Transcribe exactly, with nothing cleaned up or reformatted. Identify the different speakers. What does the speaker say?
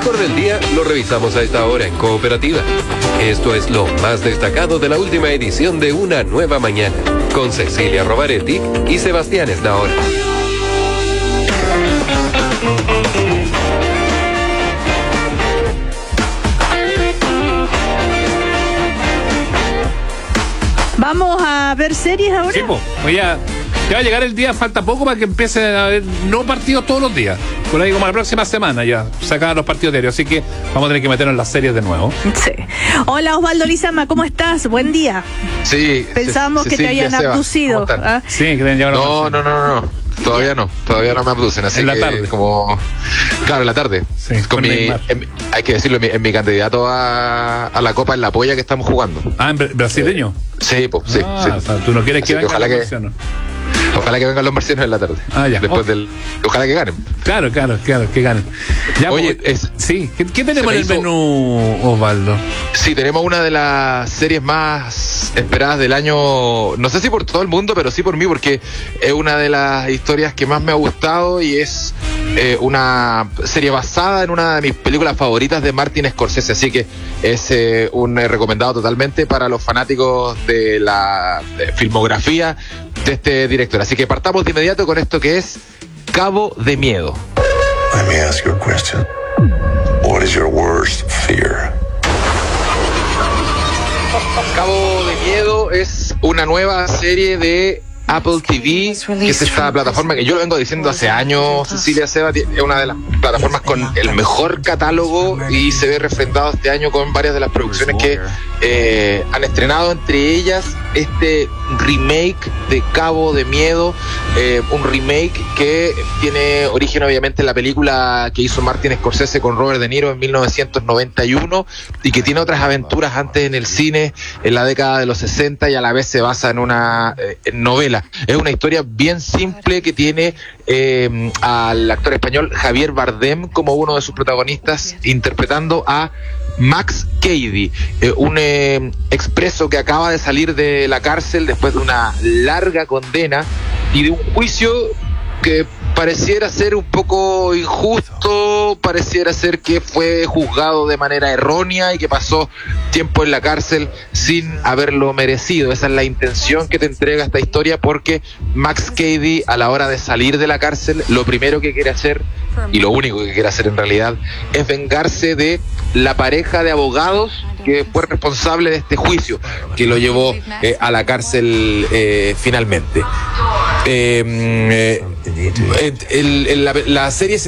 Speaker 1: mejor del día lo revisamos a esta hora en Cooperativa. Esto es lo más destacado de la última edición de Una Nueva Mañana, con Cecilia Rovaretti y Sebastián Esnaola.
Speaker 2: Vamos a ver series ahora.
Speaker 3: Sí, pues, voy a... Ya va a llegar el día, falta poco para que empiecen a haber no partidos todos los días. Por ahí como la próxima semana ya sacan los partidos diarios, así que vamos a tener que meternos en las series de nuevo.
Speaker 2: Sí. Hola Osvaldo Lizama, ¿cómo estás? Buen día.
Speaker 4: Sí.
Speaker 2: Pensábamos
Speaker 4: sí,
Speaker 2: que
Speaker 4: sí,
Speaker 2: te habían
Speaker 4: Seba,
Speaker 2: abducido. ¿Ah?
Speaker 3: Sí, que te llevar
Speaker 4: No, no, no, no, no. Todavía no, todavía no me abducen, así
Speaker 3: en la
Speaker 4: que
Speaker 3: tarde.
Speaker 4: como... Claro, en la tarde.
Speaker 3: Sí,
Speaker 4: con
Speaker 3: con
Speaker 4: mi,
Speaker 3: Neymar.
Speaker 4: en- hay que decirlo, en mi, en mi candidato a, a la Copa en la polla que estamos jugando.
Speaker 3: Ah, ¿en br- brasileño?
Speaker 4: Sí, pues, sí,
Speaker 3: ah,
Speaker 4: sí.
Speaker 3: o sea, tú no quieres
Speaker 4: Así
Speaker 3: que
Speaker 4: que
Speaker 3: vengan
Speaker 4: ojalá
Speaker 3: los
Speaker 4: que-
Speaker 3: marcianos.
Speaker 4: Ojalá que vengan los marcianos en la tarde.
Speaker 3: Ah, ya.
Speaker 4: Después
Speaker 3: Oh.
Speaker 4: del... Ojalá que ganen.
Speaker 3: Claro, claro, claro, que ganen. Ya,
Speaker 4: Oye,
Speaker 3: pues,
Speaker 4: es-
Speaker 3: sí, ¿qué, qué tenemos
Speaker 4: se
Speaker 3: en
Speaker 4: me
Speaker 3: el
Speaker 4: hizo-
Speaker 3: menú, Osvaldo?
Speaker 4: Sí, tenemos una de las series más esperadas del año, no sé si por todo el mundo, pero sí por mí, porque es una de las historias que más me ha gustado y es eh, una serie basada en una de mis películas favoritas de Martin Scorsese, así que es eh, un eh, recomendado totalmente para los fanáticos de la eh, filmografía de este director. Así que partamos de inmediato con esto que es Cabo de Miedo.
Speaker 5: Let me ask you a question. What is your worst fear?
Speaker 4: Cabo de Miedo es una nueva serie de Apple T V, que es esta plataforma que yo lo vengo diciendo hace años, Cecilia Seba, es una de las plataformas con el mejor catálogo y se ve refrendado este año con varias de las producciones que eh, han estrenado, entre ellas este remake de Cabo de Miedo, eh, un remake que tiene origen obviamente en la película que hizo Martin Scorsese con Robert De Niro en mil novecientos noventa y uno y que tiene otras aventuras antes en el cine en la década de los sesenta y a la vez se basa en una eh, en novela. Es una historia bien simple que tiene eh, al actor español Javier Bardem como uno de sus protagonistas, interpretando a Max Cady, eh, un eh, expreso que acaba de salir de la cárcel después de una larga condena y de un juicio que pareciera ser un poco injusto, pareciera ser que fue juzgado de manera errónea y que pasó tiempo en la cárcel sin haberlo merecido. Esa es la intención que te entrega esta historia, porque Max Cady, a la hora de salir de la cárcel, lo primero que quiere hacer, y lo único que quiere hacer en realidad, es vengarse de la pareja de abogados que fue responsable de este juicio, que lo llevó eh, a la cárcel eh, finalmente. Eh, eh, el- el- la, la serie se